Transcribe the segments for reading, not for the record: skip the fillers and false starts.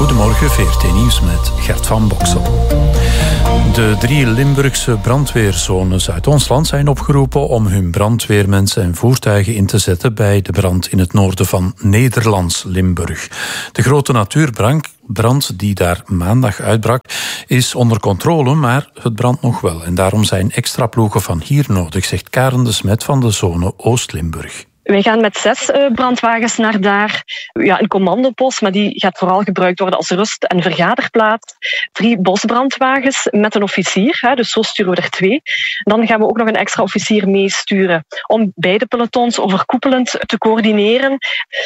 Goedemorgen, VRT Nieuws met Gert van Boksel. De 3 Limburgse brandweerzones uit ons land zijn opgeroepen om hun brandweermensen en voertuigen in te zetten bij de brand in het noorden van Nederlands Limburg. De grote natuurbrand die daar maandag uitbrak is onder controle, maar het brandt nog wel. En daarom zijn extra ploegen van hier nodig, zegt Karen de Smet van de zone Oost-Limburg. Wij gaan met 6 brandwagens naar daar. Ja, een commandopost, maar die gaat vooral gebruikt worden als rust- en vergaderplaats. 3 bosbrandwagens met een officier, dus zo sturen we er 2. Dan gaan we ook nog een extra officier meesturen om beide pelotons overkoepelend te coördineren.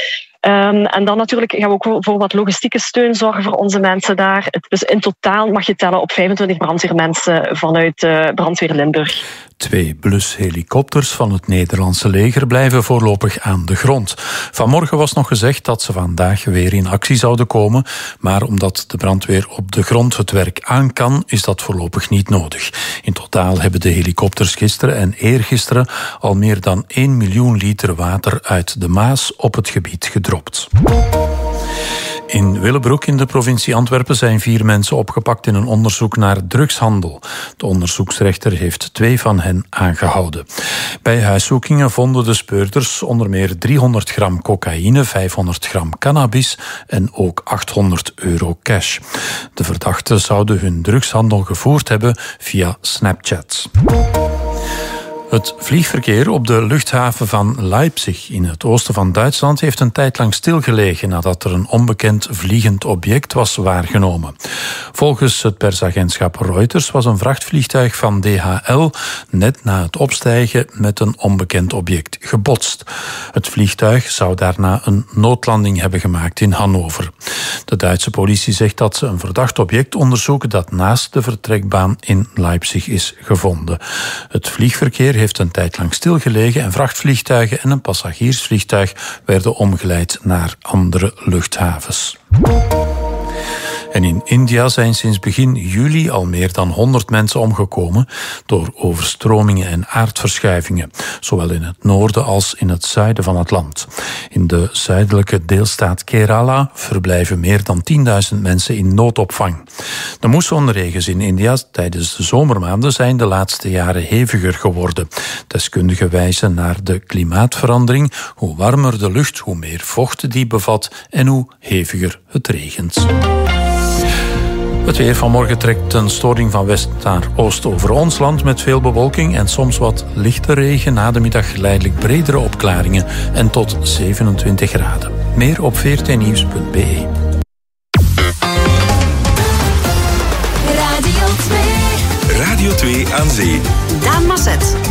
En dan natuurlijk gaan we ook voor wat logistieke steun zorgen voor onze mensen daar. Dus in totaal mag je tellen op 25 brandweermensen vanuit Brandweer Limburg. 2 blushelikopters van het Nederlandse leger blijven voorlopig aan de grond. Vanmorgen was nog gezegd dat ze vandaag weer in actie zouden komen, maar omdat de brandweer op de grond het werk aan kan, is dat voorlopig niet nodig. In totaal hebben de helikopters gisteren en eergisteren al meer dan 1 miljoen liter water uit de Maas op het gebied gedropt. In Willebroek in de provincie Antwerpen zijn 4 mensen opgepakt in een onderzoek naar drugshandel. De onderzoeksrechter heeft 2 van hen aangehouden. Bij huiszoekingen vonden de speurders onder meer 300 gram cocaïne, 500 gram cannabis en ook €800 cash. De verdachten zouden hun drugshandel gevoerd hebben via Snapchat. Het vliegverkeer op de luchthaven van Leipzig in het oosten van Duitsland heeft een tijd lang stilgelegen nadat er een onbekend vliegend object was waargenomen. Volgens het persagentschap Reuters was een vrachtvliegtuig van DHL net na het opstijgen met een onbekend object gebotst. Het vliegtuig zou daarna een noodlanding hebben gemaakt in Hannover. De Duitse politie zegt dat ze een verdacht object onderzoeken dat naast de vertrekbaan in Leipzig is gevonden. Het vliegverkeer heeft een tijd lang stilgelegen en vrachtvliegtuigen en een passagiersvliegtuig werden omgeleid naar andere luchthavens. En in India zijn sinds begin juli al meer dan 100 mensen omgekomen door overstromingen en aardverschuivingen, zowel in het noorden als in het zuiden van het land. In de zuidelijke deelstaat Kerala verblijven meer dan 10.000 mensen in noodopvang. De moessonregens in India tijdens de zomermaanden zijn de laatste jaren heviger geworden. Deskundigen wijzen naar de klimaatverandering. Hoe warmer de lucht, hoe meer vocht die bevat en hoe heviger het regent. Het weer vanmorgen trekt een storing van west naar oost over ons land met veel bewolking en soms wat lichte regen. Na de middag geleidelijk bredere opklaringen en tot 27 graden. Meer op vrtnieuws.be. Radio 2 aan Zee. Daan Masset.